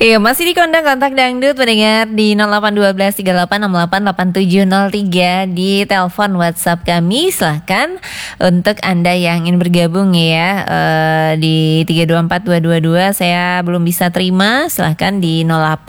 Iya, masih di Kondang Kontak Dangdut pendengar di 081238688703 di telepon WhatsApp kami. Silahkan untuk Anda yang ingin bergabung ya, di 324222 saya belum bisa terima. Silahkan di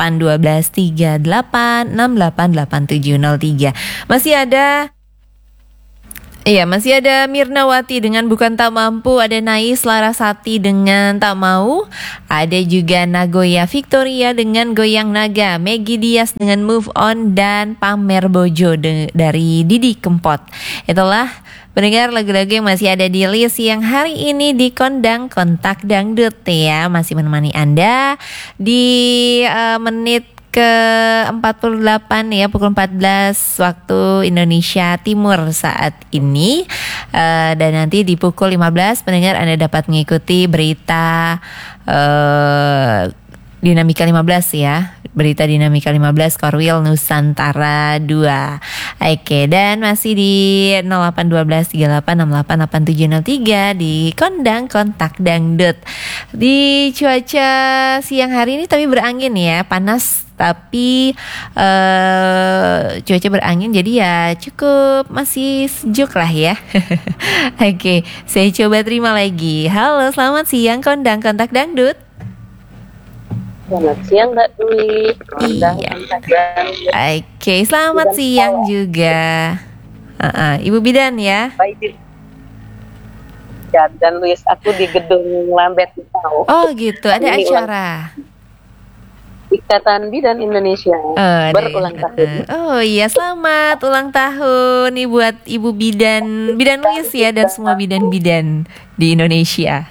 081238688703. Masih ada. Iya, masih ada Mirnawati dengan Bukan Tak Mampu, ada Nais Larasati dengan Tak Mau, ada juga Nagoya Victoria dengan Goyang Naga, Maggie Diaz dengan Move On, dan Pamer Bojo dari Didi Kempot. Itulah pendengar lagu-lagu yang masih ada di list yang hari ini di Kondang Kontak Dangdut ya, masih menemani Anda di menit ke-48 ya, pukul 14 waktu Indonesia Timur saat ini. Dan nanti di pukul 15 pendengar Anda dapat mengikuti berita Dinamika 15 ya. Berita Dinamika 15 Korwil Nusantara 2. Oke, dan masih di 081238688703 di Kondang Kontak Dangdut. Di cuaca siang hari ini tapi berangin ya, panas tapi cuaca berangin, jadi ya cukup masih sejuk lah ya. Oke, saya coba terima lagi. Halo, selamat siang Kondang Kontak Dangdut. Selamat siang Mbak Dwi. Iya. Oke, selamat siang juga. Ibu Bidan ya. Baik. Dan Luis, aku di gedung Lambet tahu. Oh gitu, ada acara. Ikatan Bidan Indonesia berulang tahun. Oh iya, selamat ulang tahun nih buat Ibu Bidan Luis ya, dan semua bidan-bidan di Indonesia.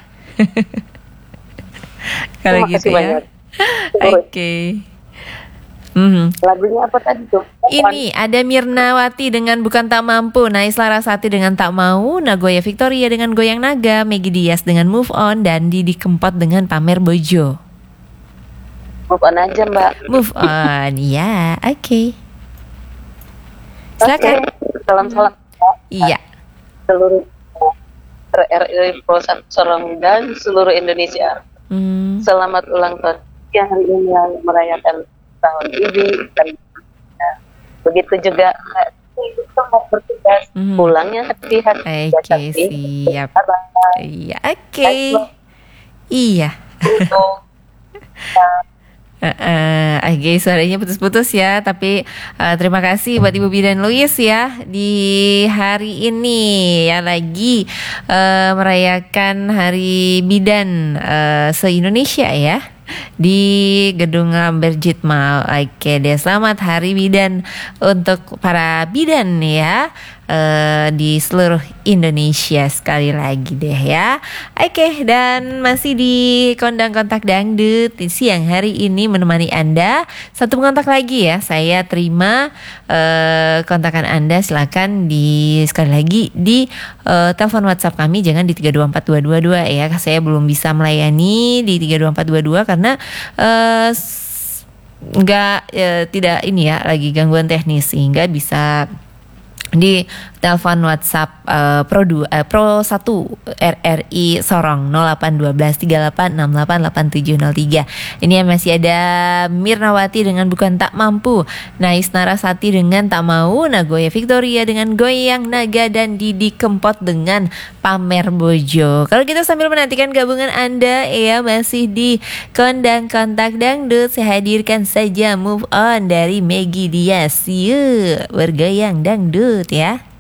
Kalau gitu ya. Oke. Lagunya apa tadi tuh? Ini ada Mirnawati dengan Bukan Tak Mampu, Nais Larasati dengan Tak Mau, Nagoya Victoria dengan Goyang Naga, Maggie Diaz dengan Move On, dan Didi Kempot dengan Pamer Bojo. Move on aja Mbak. Move on, ya, oke. Silakan. Salam-salam. Iya. Seluruh RRI Pro Sorong dan seluruh Indonesia. Selamat ulang tahun yang hari ini yang merayakan tahun ini, dan begitu juga selamat bertugas, pulangnya hati-hati. Oke, siap. Iya, oke. Iya. Oke, suaranya putus-putus ya, tapi terima kasih buat Ibu Bidan Luis ya di hari ini ya, lagi merayakan Hari Bidan se-Indonesia ya di Gedung Lamberjit Mall. Oke deh, selamat Hari Bidan untuk para bidan ya, di seluruh Indonesia sekali lagi deh ya. Oke, dan masih di Kondang Kontak Dangdut di siang hari ini menemani Anda. Satu kontak lagi ya, saya terima kontakan Anda. Silakan sekali lagi di telepon WhatsApp kami, jangan di 324222 ya. Saya belum bisa melayani di 324222 karena tidak ini ya, lagi gangguan teknis, sehingga bisa di telepon WhatsApp Pro 1 RRI Sorong 081238688703. Ini masih ada Mirnawati dengan Bukan Tak Mampu, Nais Narasati dengan Tak Mau, Nagoya Victoria dengan Goyang Naga, dan Didi Kempot dengan Pamer Bojo. Kalau kita sambil menantikan gabungan Anda ya, masih di Kondang Kontak Dangdut, saya hadirkan saja Move On dari Maggie Diaz. Yuk bergoyang dangdut ya.